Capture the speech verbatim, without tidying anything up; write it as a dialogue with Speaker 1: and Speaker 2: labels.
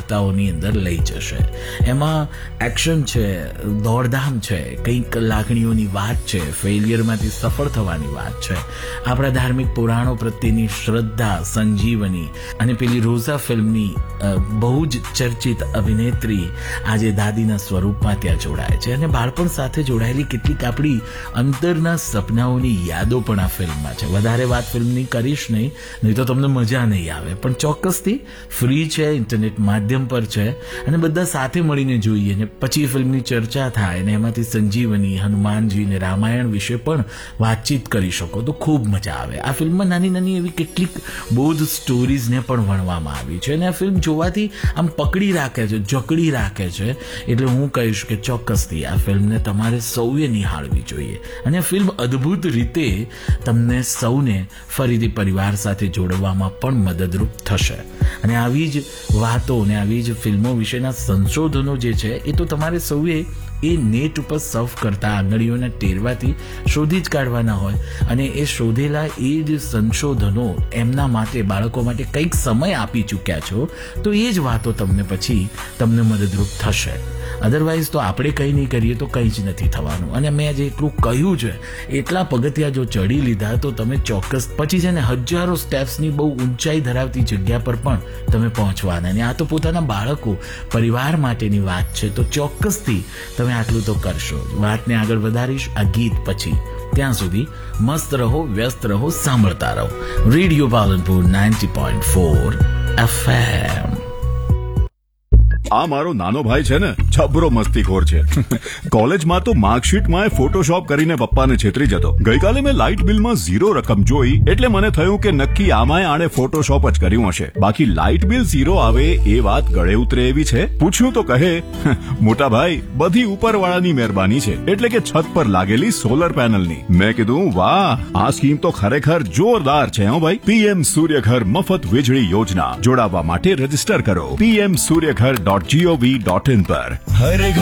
Speaker 1: હપ્તાઓની અંદર લઈ જશે. એમાં એક્શન છે, દોડધામ છે, કંઈક લાગણીઓની વાત છે, ફેલિયરમાંથી સફળ થવાની વાત છે, આપણા ધાર્મિક પુરાણો પ્રત્યેની શ્રદ્ધા, સંજીવની અને પેલી રોઝા ફિલ્મની બહુ જ ચર્ચિત અભિનેત્રી આજે દાદીના સ્વરૂપમાં ત્યાં જોડાય છે અને બાળપણ સાથે જોડાયેલી કેટલીક આપણી અંતરના સપનાઓની યાદો પણ આ ફિલ્મમાં છે. વધારે વાત ફિલ્મની કરીશ નહીં, નહીં તો તમને મજા નહીં આવે, પણ ચોક્કસથી ફ્રી છે, ઇન્ટરનેટ માધ્યમ પર છે અને બધા સાથે મળીને જોઈએ ને પછી ફિલ્મની ચર્ચા થાય અને એમાંથી સંજીવની, હનુમાનજી ને રામાયણ વિશે પણ વાતચીત કરી શકો તો ખૂબ મજા આવે. આ ફિલ્મમાં નાની નાની એવી કેટલીક બોધ સ્ટોરીઝને પણ વણવામાં આવી છે અને આ ફિલ્મ જોવાથી આમ પકડી રાખે છે, જકડી રાખે છે. એટલે હું કહીશ કે ચોક્કસથી આ ફિલ્મને તમારે સૌએ નિહાળવી જોઈએ અને આ ફિલ્મ અદ્ભુત રીતે તમને સૌને ફરીથી પરિવાર સાથે જોડવામાં પણ મદદરૂપ થશે. અને આવી જ વાતો અને આવી જ ફિલ્મો વિશેના સંશોધનો જે છે એ તો તમારે સૌએ એ નેટ ઉપર સર્ફ કરતા આંગળીઓના ટેરવાથી શોધી જ કાઢવાના હોય અને એ શોધેલા એ જ સંશોધનો એમના માટે, બાળકો માટે કંઈક સમય આપી ચૂક્યા છો તો એ જ વાતો તમને પછી તમને મદદરૂપ થશે. અધરવાઇઝ તો આપણે કંઈ નહીં કરીએ તો કંઈ જ નથી થવાનું. અને મેં જે એટલું કહ્યું છે એટલા પગથિયા જો ચડી લીધા તો તમે ચોક્કસ પછી છે ને હજારો સ્ટેપ્સની બહુ ઊંચાઈ ધરાવતી જગ્યા પર પણ તમે પહોંચવાના. અને આ તો પોતાના બાળકો, પરિવાર માટેની વાત છે તો ચોક્કસથી તમે આટલું તો કરશો. વાતને આગળ વધારીશ આ ગીત પછી. ત્યાં સુધી મસ્ત રહો, વ્યસ્ત રહો, સાંભળતા રહો radio Palanpur ninety point four F M.
Speaker 2: આ મારો નાનો ભાઈ છે ને, જબરો મસ્તીખોર છે. કોલેજમાં તો માર્કશીટમાં ફોટોશોપ કરીને પપ્પાને છેતરી જતો. ગઈકાલે મેં લાઇટ બિલમાં ઝીરો રકમ જોઈ એટલે મને થયું કે નક્કી આમાંય આણે ફોટોશોપ જ કર્યું હશે. બાકી લાઇટ બિલ ઝીરો આવે એ વાત ગળે ઉતરે એવી છે? પૂછ્યું તો કહે, મોટા ભાઈ બધી ઉપરવાળાની મહેરબાની છે, એટલે કે છત પર લાગેલી સોલર પેનલની. મેં કીધું વાહ, આ સ્કીમ તો ખરેખર જોરદાર છે હો ભાઈ. પીએમ સૂર્યઘર મફત વીજળી યોજના જોડાવા માટે રજીસ્ટર કરો PM Suryaghar dot GOV dot in પર.